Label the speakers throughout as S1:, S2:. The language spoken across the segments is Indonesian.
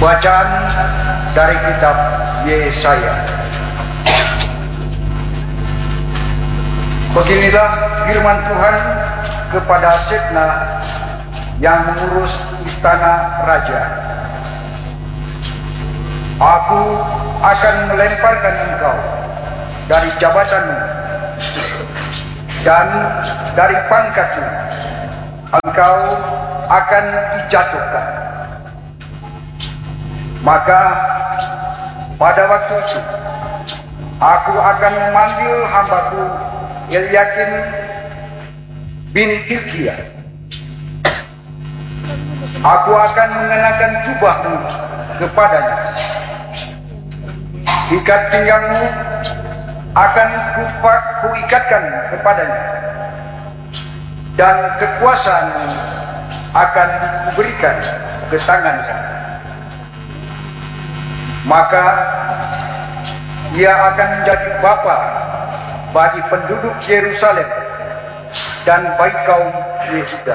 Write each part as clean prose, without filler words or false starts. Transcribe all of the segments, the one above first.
S1: Bacaan dari kitab Yesaya. Beginilah firman Tuhan kepada Setna yang mengurus istana raja. Aku akan melemparkan engkau dari jabatanmu dan dari pangkatmu. Engkau akan dijatuhkan. Maka pada waktu itu aku akan memanggil hambaku Eliakim bin Hilkiah. Aku akan mengenakan jubahmu kepadanya. Ikat pinggangmu akan kuikatkan kepadanya, dan kekuasaanmu akan kuberikan ke tangannya. Maka ia akan menjadi bapa bagi penduduk Yerusalem dan bagi kaum Yehuda.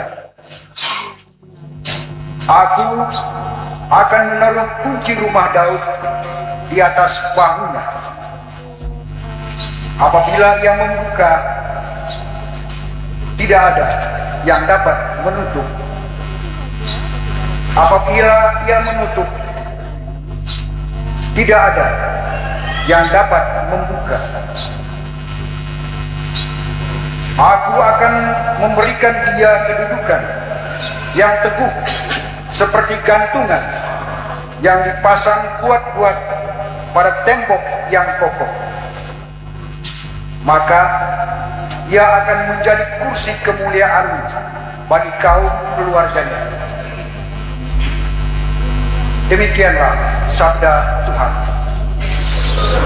S1: Aku akan menaruh kunci rumah Daud di atas bahunya. Apabila ia membuka, tidak ada yang dapat menutup. Apabila ia menutup, tidak ada yang dapat membuka. Aku akan memberikan dia kedudukan yang teguh seperti gantungan yang dipasang kuat-kuat pada tembok yang kokoh. Maka ia akan menjadi kursi kemuliaan bagi kaum keluarganya. Demikianlah sabda Tuhan.